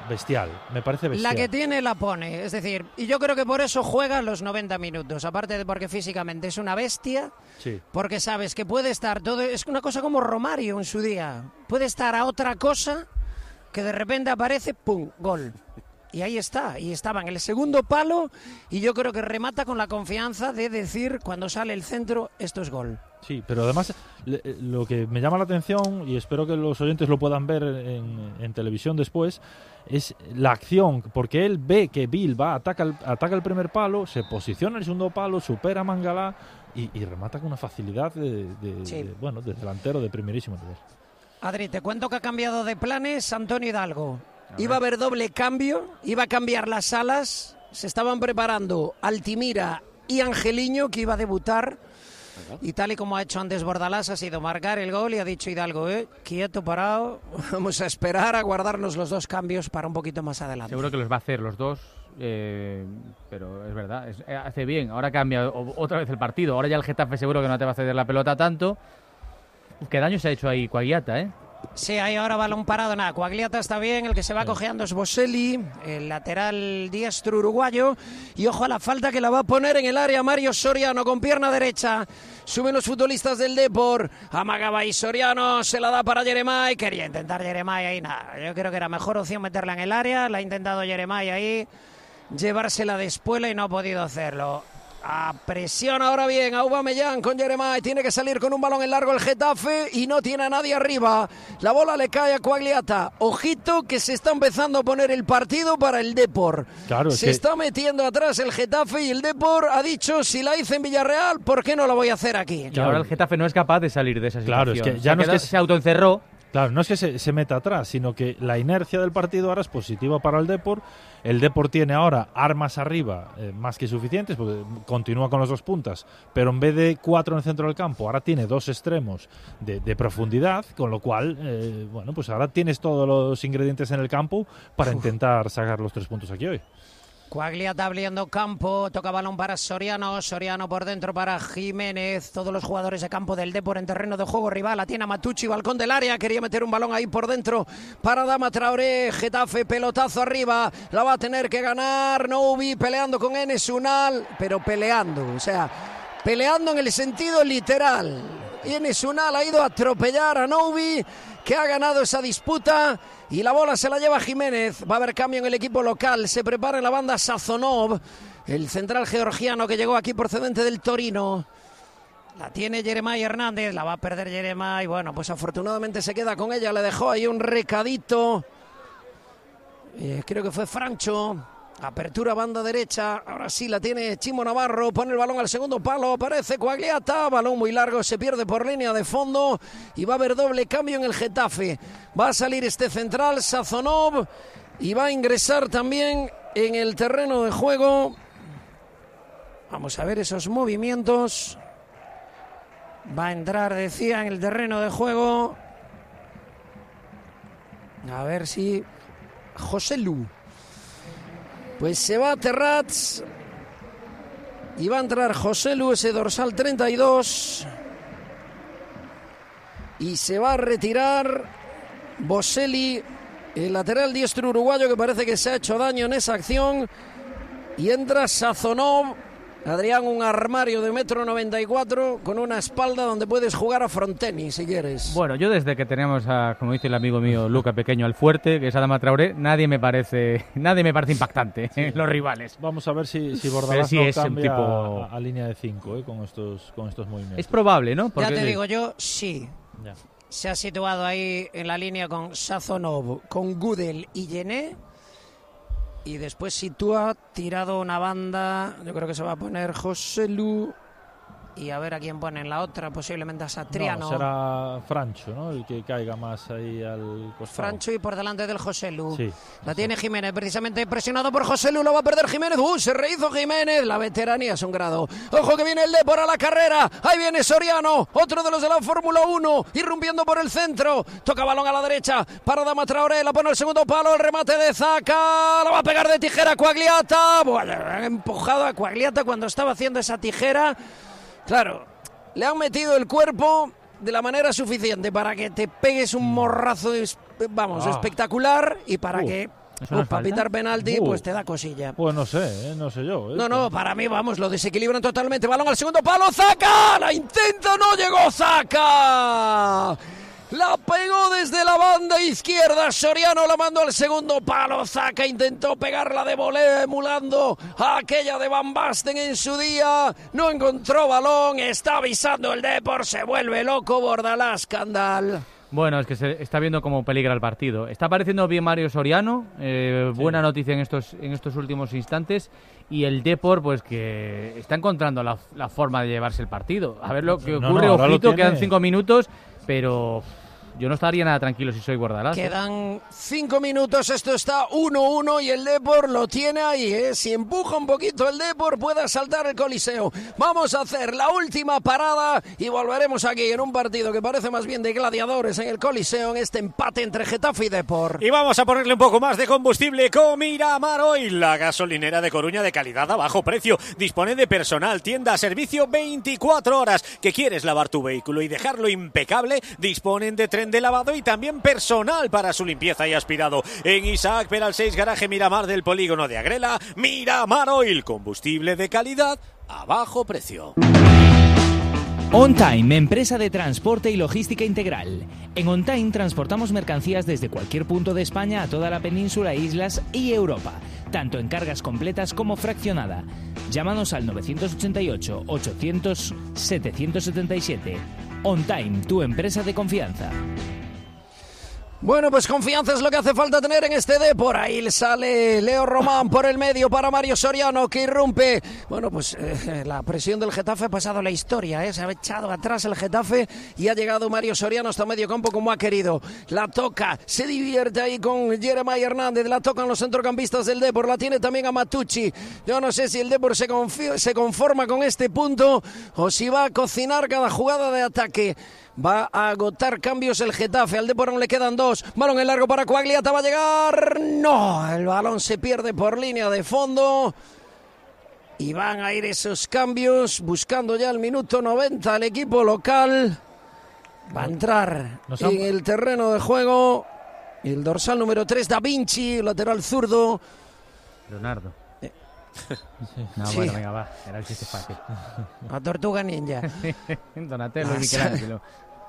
bestial, me parece bestial. La que tiene la pone, es decir, y yo creo que por eso juega los 90 minutos, aparte de porque físicamente es una bestia, sí. Porque sabes que puede estar todo, es una cosa como Romario en su día, puede estar a otra cosa que de repente aparece, ¡pum!, gol. Y ahí está, y estaba en el segundo palo y yo creo que remata con la confianza de decir cuando sale el centro, esto es gol. Sí, pero además lo que me llama la atención, y espero que los oyentes lo puedan ver en televisión después, es la acción, porque él ve que Bill ataca el primer palo, se posiciona en el segundo palo, supera a Mangala y remata con una facilidad de delantero de primerísimo nivel. Adri, te cuento que ha cambiado de planes Antonio Hidalgo. Iba a haber doble cambio, iba a cambiar las alas, se estaban preparando Altimira y Angeliño, que iba a debutar, y tal y como ha hecho antes Bordalás, ha sido marcar el gol y ha dicho Hidalgo, quieto, parado, vamos a esperar a guardarnos los dos cambios para un poquito más adelante. Seguro que los va a hacer los dos, pero es verdad, hace bien, ahora cambia otra vez el partido, ahora ya el Getafe seguro que no te va a ceder la pelota tanto. ¿Qué daño se ha hecho ahí Coagliata, Sí, hay ahora balón parado, nada, Coagliata está bien, el que se va cojeando es Boselli, el lateral diestro uruguayo, y ojo a la falta que la va a poner en el área Mario Soriano con pierna derecha, suben los futbolistas del Depor, amagaba ahí Soriano, se la da para Jeremai, quería intentar Jeremai ahí, nada, yo creo que era mejor opción meterla en el área, la ha intentado Jeremai ahí, llevársela de espuela y no ha podido hacerlo. Presiona ahora bien a Aubameyang con Jeremai, tiene que salir con un balón en largo el Getafe y no tiene a nadie arriba, la bola le cae a Coagliata, ojito que se está empezando a poner el partido para el Depor, claro, se está metiendo atrás el Getafe y el Depor ha dicho, si la hice en Villarreal, ¿por qué no la voy a hacer aquí? Y ahora el Getafe no es capaz de salir de esa situación, claro, es que ya no es que se autoencerró. Claro, no es que se meta atrás, sino que la inercia del partido ahora es positiva para el Depor. El Depor tiene ahora armas arriba más que suficientes, porque continúa con las dos puntas, pero en vez de 4 en el centro del campo, ahora tiene 2 extremos de profundidad, con lo cual, pues ahora tienes todos los ingredientes en el campo para intentar sacar los 3 puntos aquí hoy. Coagliata abriendo campo, toca balón para Soriano, Soriano por dentro para Jiménez, todos los jugadores de campo del Depor en terreno de juego rival, la tiene a Matucci, balcón del área, quería meter un balón ahí por dentro para Adama Traoré, Getafe, pelotazo arriba, la va a tener que ganar Noubi, peleando con Enes Unal, pero peleando en el sentido literal, Enes Unal ha ido a atropellar a Noubi, que ha ganado esa disputa y la bola se la lleva Jiménez. Va a haber cambio en el equipo local, se prepara en la banda Sazonov, el central georgiano que llegó aquí procedente del Torino. La tiene Jeremai Hernández, la va a perder Jeremai, bueno, pues afortunadamente se queda con ella, le dejó ahí un recadito, creo que fue Francho. Apertura banda derecha, ahora sí la tiene Chimo Navarro, pone el balón al segundo palo, aparece Coagliata, balón muy largo, se pierde por línea de fondo y va a haber doble cambio en el Getafe. Va a salir este central, Sazonov, y va a ingresar también en el terreno de juego. Vamos a ver esos movimientos. Va a entrar, decía, en el terreno de juego. A ver si Joselu. Pues se va Terrats y va a entrar Joselu, ese dorsal 32. Y se va a retirar Boselli, el lateral diestro uruguayo que parece que se ha hecho daño en esa acción. Y entra Sazonov. Adrián, un armario de 1,94 m con una espalda donde puedes jugar a frontenis si quieres. Bueno, yo desde que tenemos a, como dice el amigo mío Luca Pequeño, al fuerte, que es Adama Traoré, nadie me parece impactante, los rivales. Vamos a ver si Bordalás no es cambia tipo... a línea de 5 con estos movimientos. Es probable, ¿no? Porque... Ya te digo yo, sí. Ya. Se ha situado ahí en la línea con Sazonov, con Gudel y Yené. Y después sitúa tirado una banda, yo creo que se va a poner Joselu y a ver a quién pone en la otra, posiblemente a Satriano. No, será Francho, ¿no? El que caiga más ahí al costado. Francho y por delante del Joselu. Sí, la tiene Jiménez, precisamente presionado por Joselu, lo va a perder Jiménez. Se rehizo Jiménez, la veteranía es un grado. Ojo que viene el Depor a la carrera, ahí viene Soriano, otro de los de la Fórmula 1, irrumpiendo por el centro, toca balón a la derecha para Adama Traoré, la pone al segundo palo, el remate de Zaka, la va a pegar de tijera Coagliata. Bueno, han empujado a Coagliata cuando estaba haciendo esa tijera. Claro, le han metido el cuerpo de la manera suficiente para que te pegues un morrazo, espectacular y para que ¿Eso no es para falta? pitar penalti, pues te da cosilla. Pues no sé yo. No, para mí, vamos, lo desequilibran totalmente. Balón al segundo palo, Zaka, la intenta, no llegó Zaka. La pegó desde la banda izquierda, Soriano la mandó al segundo palo, Zaka intentó pegarla de volea emulando a aquella de Van Basten en su día, no encontró balón, está avisando el Depor, se vuelve loco Bordalás, Candal. Bueno, es que se está viendo cómo peligra el partido. Está apareciendo bien Mario Soriano, buena noticia en estos últimos instantes, y el Depor, pues que está encontrando la forma de llevarse el partido. A ver lo que ocurre, ojito, quedan 5 minutos, pero yo no estaría nada tranquilo si soy Bordalás. Quedan 5 minutos, esto está 1-1 y el Depor lo tiene ahí, ¿eh? Si empuja un poquito el Depor puede asaltar el Coliseo. Vamos a hacer la última parada y volveremos aquí en un partido que parece más bien de gladiadores en el Coliseo, en este empate entre Getafe y Depor. Y vamos a ponerle un poco más de combustible con Miramar Oil, la gasolinera de Coruña de calidad a bajo precio. Dispone de personal, tienda, servicio 24 horas. ¿Que quieres lavar tu vehículo y dejarlo impecable? Disponen de tren de lavado y también personal para su limpieza y aspirado. En Isaac Peral 6, garaje Miramar del polígono de Agrela, Miramar Oil, combustible de calidad a bajo precio. On Time, empresa de transporte y logística integral. En On Time transportamos mercancías desde cualquier punto de España a toda la península, islas y Europa, tanto en cargas completas como fraccionada. Llámanos al 988 800 777. On Time, tu empresa de confianza. Bueno, pues confianza es lo que hace falta tener en este Depor. Ahí sale Leo Román por el medio para Mario Soriano, que irrumpe. Bueno, pues la presión del Getafe ha pasado la historia, ¿eh? Se ha echado atrás el Getafe y ha llegado Mario Soriano hasta medio campo como ha querido. La toca, se divierte ahí con Jeremiah Hernández, la tocan los centrocampistas del Depor, la tiene también a Matucci. Yo no sé si el Depor se conforma con este punto o si va a cocinar cada jugada de ataque. Va a agotar cambios el Getafe. Al Depor aún le quedan 2. Balón en largo para Quagliata. Va a llegar. No, el balón se pierde por línea de fondo. Y van a ir esos cambios. Buscando ya el minuto 90 el equipo local. Va a entrar en el terreno de juego el dorsal número 3, Da Vinci, lateral zurdo. Leonardo. No, Sí. bueno, venga, va. Era el chiste fácil. A Tortuga Ninja. Donatello y Michelangelo.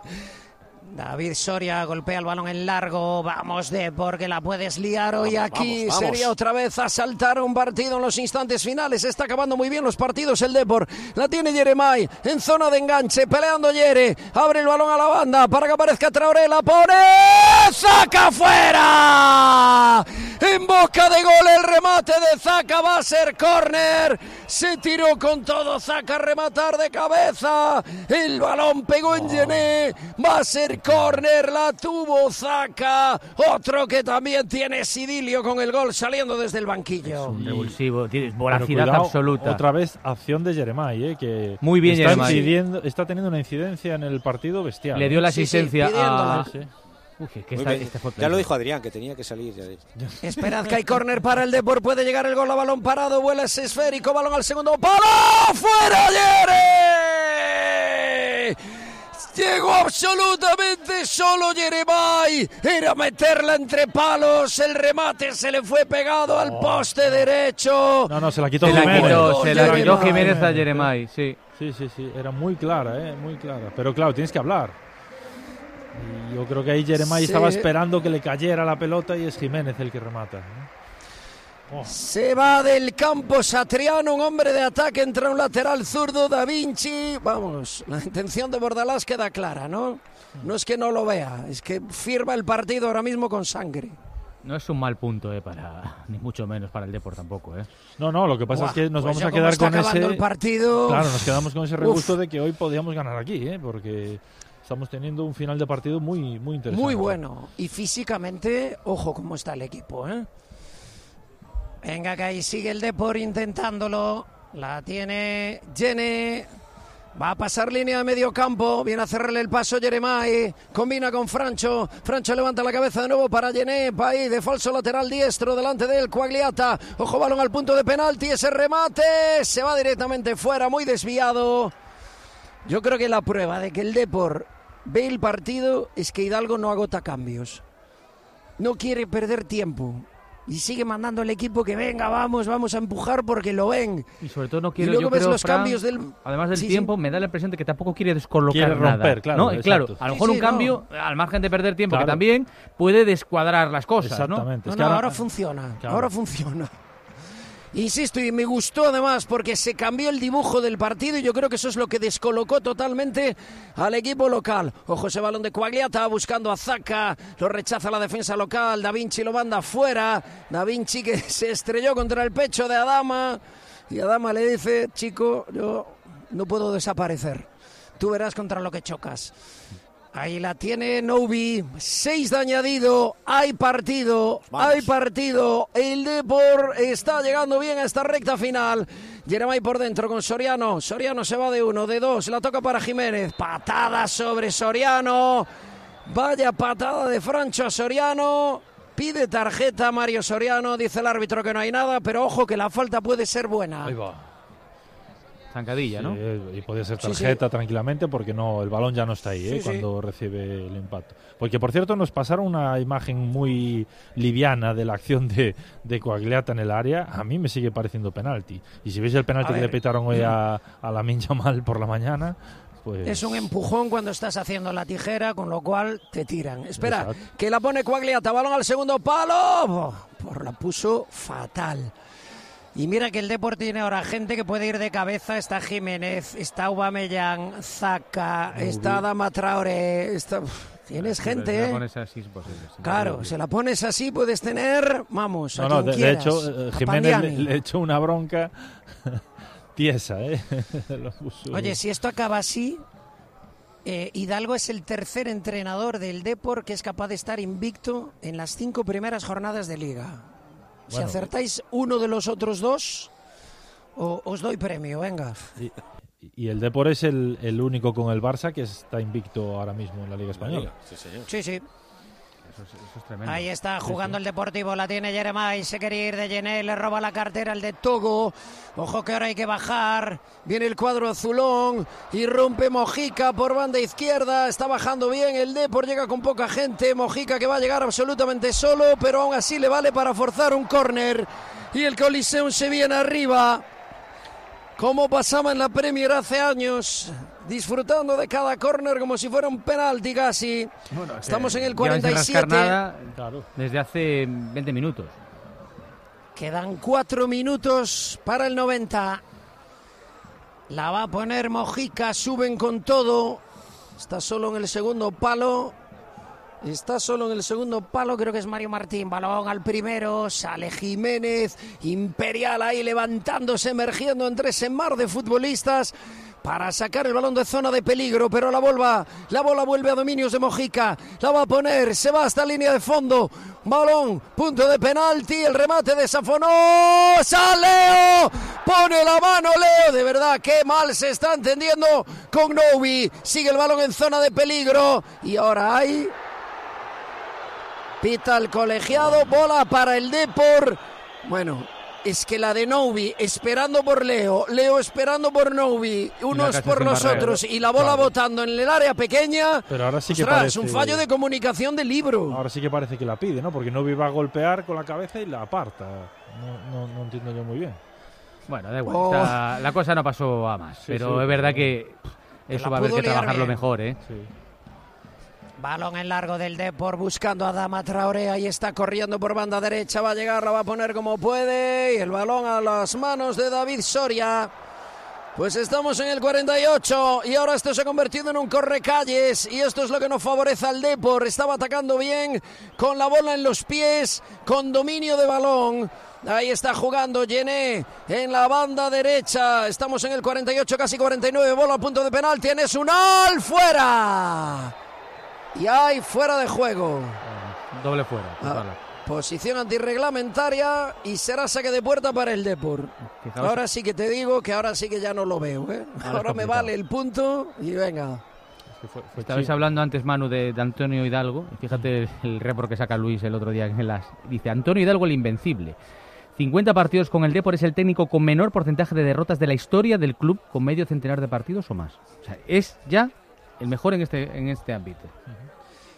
David Soria golpea el balón en largo. Vamos, Depor, que la puedes liar hoy aquí. Vamos. Sería otra vez asaltar un partido en los instantes finales. Está acabando muy bien los partidos el Depor. La tiene Jeremai en zona de enganche. Peleando Yere. Abre el balón a la banda para que aparezca Traoré. La pone. ¡Zaka fuera! En boca de gol el remate de Zaka. Va a ser córner. Se tiró con todo Zaka a rematar de cabeza. El balón pegó en Yené. Va a ser córner, la tuvo Zaka. Otro que también tiene Sidilio con el gol saliendo desde el banquillo. Un revulsivo, tienes Pero voracidad cuidado, absoluta. Otra vez acción de Jeremai, que Muy bien está está teniendo una incidencia en el partido bestial. Le dio la Sí, sí, asistencia pidiéndola. a... Sí, sí. Uy, que Muy esta- bien. este fue Ya lo dijo Adrián, que tenía que salir. Esperad que hay córner para el Depor. Puede llegar el gol a balón parado. Vuela ese esférico. Balón al segundo palo. ¡Fuera, Yere! Llegó absolutamente solo Jeremai. Era meterla entre palos. El remate se le fue pegado al poste derecho. No, se la quitó Se la Jiménez. quitó Jeremai. Jiménez a Jeremai, sí. Sí, era muy clara, muy clara. Pero claro, tienes que hablar. Y yo creo que ahí Jeremai Sí. estaba esperando que le cayera la pelota y es Jiménez el que remata, ¿no? Se va del campo Satriano, un hombre de ataque, entra un lateral zurdo, Da Vinci. Vamos, la intención de Bordalás queda clara, ¿no? No es que no lo vea, es que firma el partido ahora mismo con sangre. No es un mal punto, ni mucho menos para el Depor tampoco, No, lo que pasa es que nos Pues vamos ya a como quedar está con acabando ese... el partido. Claro, nos quedamos con ese Uf. regusto de que hoy podíamos ganar aquí, porque estamos teniendo un final de partido muy interesante. Muy bueno. Y físicamente, ojo cómo está el equipo, ¿eh? Venga, que ahí sigue el Depor intentándolo. La tiene Yene. Va a pasar línea de medio campo. Viene a cerrarle el paso Jeremai. Combina con Francho. Francho levanta la cabeza de nuevo para Yené. Ahí de falso lateral diestro delante de él. Quagliata. Ojo, balón al punto de penalti. Ese remate se va directamente fuera. Muy desviado. Yo creo que la prueba de que el Depor ve el partido es que Hidalgo no agota cambios. No quiere perder tiempo. Y sigue mandando el equipo que venga, vamos a empujar porque lo ven. Y sobre todo no quiero, y luego yo ves creo, los Fran, cambios del... además del tiempo, me da la impresión de que tampoco quiere descolocar quiere romper, nada. claro, ¿no? exacto. Claro, a lo mejor un cambio, al margen de perder tiempo, que también puede descuadrar las cosas. Exactamente. ¿no? Ahora funciona, ahora funciona. Insisto, y me gustó además porque se cambió el dibujo del partido y yo creo que eso es lo que descolocó totalmente al equipo local. Ojo, ese balón de Quagliata buscando a Zaka, lo rechaza la defensa local, Da Vinci lo manda fuera, Da Vinci que se estrelló contra el pecho de Adama y Adama le dice, chico, yo no puedo desaparecer, tú verás contra lo que chocas. Ahí la tiene Noubi, 6 de añadido, hay partido, el Depor está llegando bien a esta recta final. Jeremai por dentro con Soriano se va de 1, de 2, la toca para Jiménez, patada sobre Soriano, vaya patada de Francho a Soriano, pide tarjeta Mario Soriano, dice el árbitro que no hay nada, pero ojo que la falta puede ser buena. Ahí va. Zancadilla, ¿no? Y puede ser tarjeta tranquilamente porque no, el balón ya no está ahí cuando recibe el impacto. Porque, por cierto, nos pasaron una imagen muy liviana de la acción de Quagliata en el área. A mí me sigue pareciendo penalti. Y si veis el penalti que le pitaron hoy a Lamine Yamal por la mañana... Pues... Es un empujón cuando estás haciendo la tijera, con lo cual te tiran. Espera, que la pone Quagliata, balón al segundo palo. La puso fatal. Y mira que el Depor tiene ahora gente que puede ir de cabeza. Está Jiménez, está Aubameyang, Zaka, está Adama Traoré. Tienes gente, Se la pones así, claro, se la pones así, puedes tener, vamos, de hecho, Jiménez le echó una bronca tiesa, Oye, si esto acaba así, Hidalgo es el tercer entrenador del Depor que es capaz de estar invicto en las 5 primeras jornadas de Liga. Si acertáis uno de los otros 2, os doy premio, venga. Y el Depor es el único con el Barça que está invicto ahora mismo en la Liga Española. Sí, señor. Sí. Eso es tremendo. Ahí está jugando el Deportivo, la tiene Jeremai, se quería ir de Gené, le roba la cartera al de Togo. Ojo que ahora hay que bajar, viene el cuadro azulón, irrumpe Mojica por banda izquierda, está bajando bien el Depor, llega con poca gente, Mojica que va a llegar absolutamente solo, pero aún así le vale para forzar un córner y el Coliseum se viene arriba. Como pasaba en la Premier hace años, disfrutando de cada córner como si fuera un penalti casi. Bueno, estamos en el 47. Nada, desde hace 20 minutos. Quedan 4 minutos para el 90. La va a poner Mojica, suben con todo. Está solo en el segundo palo. Creo que es Mario Martín, balón al primero, sale Jiménez, Imperial ahí levantándose, emergiendo entre ese mar de futbolistas para sacar el balón de zona de peligro, pero la bola vuelve a dominios de Mojica, la va a poner, se va hasta línea de fondo, balón, punto de penalti, el remate desafonó, ¡Leo! Pone la mano Leo, de verdad, qué mal se está entendiendo con Noubi, sigue el balón en zona de peligro, y ahora hay... Pita el colegiado, bola para el Depor. Bueno, es que la de Noubi esperando por Leo esperando por Noubi, unos por los otros y la bola botando en el área pequeña. Pero ahora sí que parece... es un fallo de comunicación del libro. Ahora sí que parece que la pide, ¿no? Porque Noubi va a golpear con la cabeza y la aparta. No entiendo yo muy bien. Bueno, da igual. La cosa no pasó a más. Pero es verdad que eso va a haber que trabajarlo mejor, ¿eh? Sí. Balón en largo del Depor buscando a Adama Traoré, ahí está corriendo por banda derecha, va a llegar, la va a poner como puede y el balón a las manos de David Soria. Pues estamos en el 48 y ahora esto se ha convertido en un correcalles y esto es lo que nos favorece al Depor. Estaba atacando bien, con la bola en los pies, con dominio de balón. Ahí está jugando Gené en la banda derecha. Estamos en el 48, casi 49, bola a punto de penal, tienes un fuera. Y hay fuera de juego. Doble fuera. Posición antirreglamentaria y será saque de puerta para el Depor. Fijaos. Ahora sí que te digo que ahora sí que ya no lo veo, ¿eh? Ahora me vale el punto y venga. Estabais hablando antes, Manu, de Antonio Hidalgo. Fíjate el report que saca Luis el otro día en las... Dice, Antonio Hidalgo el invencible. 50 partidos con el Depor, es el técnico con menor porcentaje de derrotas de la historia del club, con medio centenar de partidos o más. O sea, es ya el mejor en este ámbito.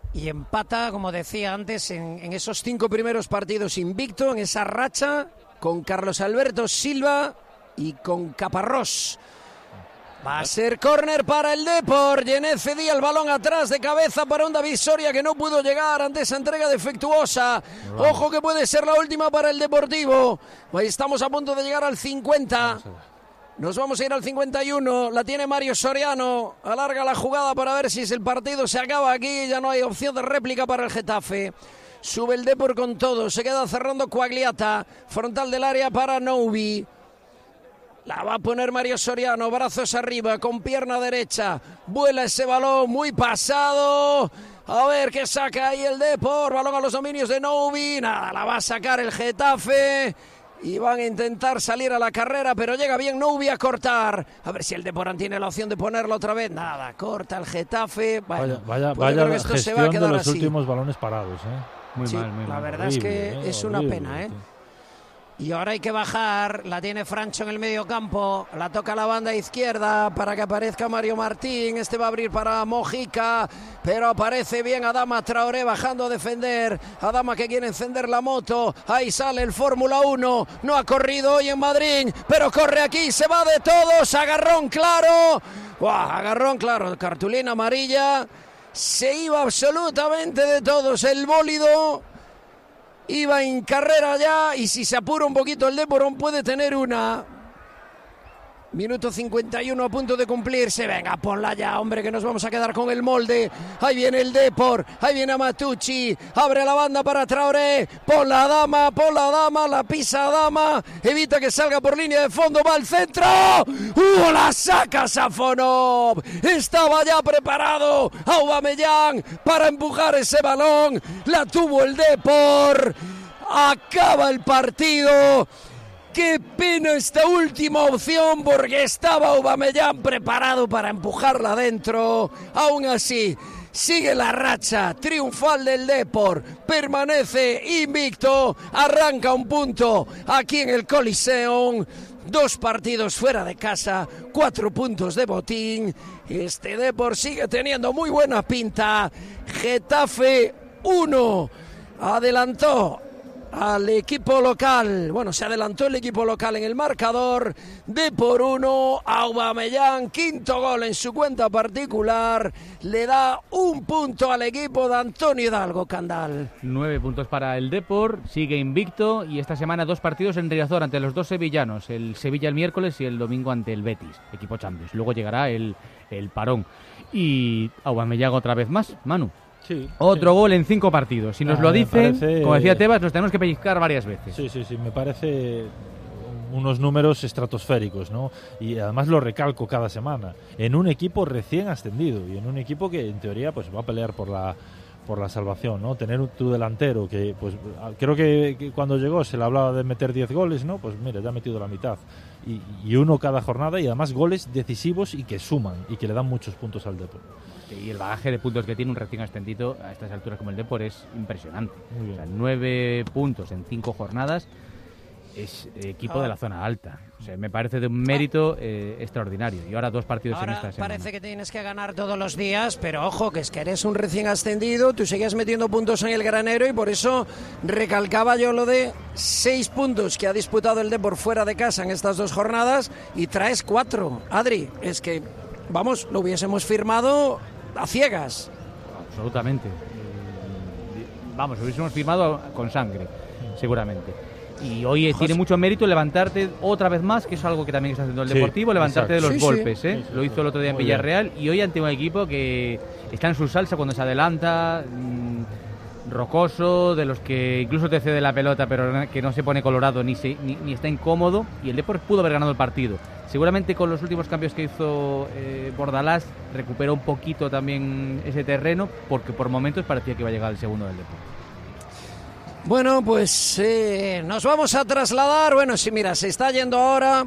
y empata, como decía antes, en esos 5 primeros partidos invicto, en esa racha, con Carlos Alberto Silva y con Caparrós. Va a ser córner para el Depor. Yenez cedía el balón atrás de cabeza para un David Soria que no pudo llegar ante esa entrega defectuosa. Ojo que puede ser la última para el Deportivo. Ahí estamos a punto de llegar al 50. Nos vamos a ir al 51. La tiene Mario Soriano. Alarga la jugada para ver si el partido se acaba aquí. Ya no hay opción de réplica para el Getafe. Sube el Depor con todo. Se queda cerrando Quagliata. Frontal del área para Noubi. La va a poner Mario Soriano, brazos arriba, con pierna derecha. Vuela ese balón, muy pasado. A ver qué saca ahí el Depor. Balón a los dominios de Noubi. Nada, la va a sacar el Getafe. Y van a intentar salir a la carrera, pero llega bien Noubi a cortar. A ver si el Depor tiene la opción de ponerlo otra vez. Nada, corta el Getafe. Bueno, vaya creo que esto gestión se va a quedar de los así. últimos balones parados. Muy mal. La verdad es que Horrible, es una horrible, pena, ¿eh? tío. Y ahora hay que bajar, la tiene Francho en el medio campo, la toca a la banda izquierda para que aparezca Mario Martín, este va a abrir para Mojica, pero aparece bien Adama Traoré bajando a defender, Adama que quiere encender la moto, ahí sale el Fórmula 1, no ha corrido hoy en Madrid, pero corre aquí, se va de todos, agarrón claro, agarrón claro, cartulina amarilla, se iba absolutamente de todos el bólido. Iba en carrera ya y si se apura un poquito el Depor puede tener una. Minuto 51 a punto de cumplirse. Venga, ponla ya, hombre, que nos vamos a quedar con el molde. Ahí viene el Depor, ahí viene Amatucci. Abre la banda para Traoré. Ponla Adama, la pisa Adama. Evita que salga por línea de fondo, va al centro. La saca Safonov. Estaba ya preparado Aubameyang para empujar ese balón. La tuvo el Depor. Acaba el partido. Qué pena esta última opción porque estaba Aubameyang preparado para empujarla adentro. Aún así, sigue la racha triunfal del Depor. Permanece invicto. Arranca un punto aquí en el Coliseum. 2 partidos fuera de casa, 4 puntos de botín. Este Depor sigue teniendo muy buena pinta. Getafe 1. Adelantó al equipo local, se adelantó el equipo local en el marcador. Depor 1, Aubameyang, 5º gol en su cuenta particular, le da 1 punto al equipo de Antonio Hidalgo, Candal. 9 puntos para el Depor, sigue invicto y esta semana 2 partidos en Riazor ante los 2 sevillanos, el Sevilla el miércoles y el domingo ante el Betis, equipo Champions. Luego llegará el parón y Aubameyang otra vez más, Manu. Sí, Otro gol en 5 partidos. Si nos lo dicen, parece... como decía Tebas, nos tenemos que pellizcar varias veces. Sí, me parece unos números estratosféricos, ¿no? Y además lo recalco cada semana. En un equipo recién ascendido y en un equipo que en teoría pues va a pelear por la salvación, ¿no? Tener tu delantero que pues creo que cuando llegó se le hablaba de meter 10 goles, ¿no? Pues mira, ya ha metido la mitad. Y uno cada jornada y además goles decisivos y que suman y que le dan muchos puntos al Depor. Y el bagaje de puntos que tiene un recién ascendido a estas alturas como el Depor es impresionante. Muy bien. 9 puntos en 5 jornadas es equipo de la zona alta. Me parece de un mérito extraordinario. Y ahora 2 partidos en esta semana. Parece que tienes que ganar todos los días, pero ojo, que es que eres un recién ascendido, tú seguías metiendo puntos en el granero y por eso recalcaba yo lo de 6 puntos que ha disputado el Depor fuera de casa en estas 2 jornadas y traes 4. Adri, es que, lo hubiésemos firmado a ciegas. Absolutamente. Lo hubiésemos firmado con sangre, seguramente. Y hoy tiene mucho mérito levantarte otra vez más, que es algo que también está haciendo el Deportivo, levantarte de los golpes. Lo hizo el otro día en Villarreal y hoy ante un equipo que está en su salsa cuando se adelanta, rocoso, de los que incluso te cede la pelota pero que no se pone colorado ni está incómodo, y el Depor pudo haber ganado el partido. Seguramente con los últimos cambios que hizo Bordalás recuperó un poquito también ese terreno, porque por momentos parecía que iba a llegar el segundo del Depor. Bueno, pues nos vamos a trasladar. Se está yendo ahora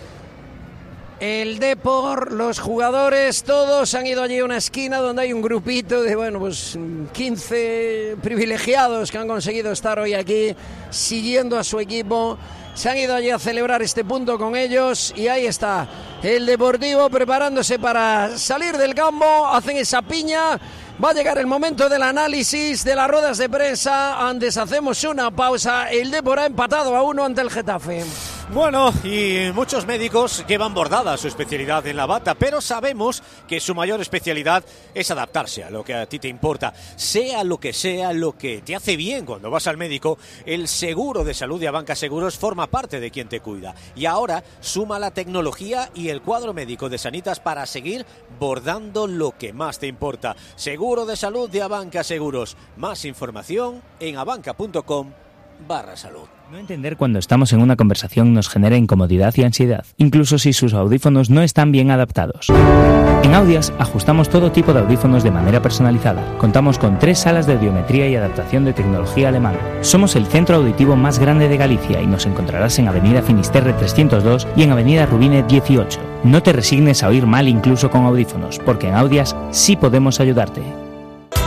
el Depor, los jugadores, todos han ido allí a una esquina donde hay un grupito de, 15 privilegiados que han conseguido estar hoy aquí siguiendo a su equipo. Se han ido allí a celebrar este punto con ellos y ahí está el Deportivo preparándose para salir del campo. Hacen esa piña Va a llegar el momento del análisis de las ruedas de prensa. Antes hacemos una pausa. El Depor ha empatado a 1 ante el Getafe. Bueno, y muchos médicos llevan bordada su especialidad en la bata, pero sabemos que su mayor especialidad es adaptarse a lo que a ti te importa. Sea lo que te hace bien cuando vas al médico, el seguro de salud de Abanca Seguros forma parte de quien te cuida. Y ahora suma la tecnología y el cuadro médico de Sanitas para seguir bordando lo que más te importa. Seguro de salud de Abanca Seguros. Más información en abanca.com/salud. No entender cuando estamos en una conversación nos genera incomodidad y ansiedad, incluso si sus audífonos no están bien adaptados. En Audias ajustamos todo tipo de audífonos de manera personalizada. Contamos con 3 salas de audiometría y adaptación de tecnología alemana. Somos el centro auditivo más grande de Galicia y nos encontrarás en Avenida Finisterre 302 y en Avenida Rubine 18. No te resignes a oír mal incluso con audífonos, porque en Audias sí podemos ayudarte.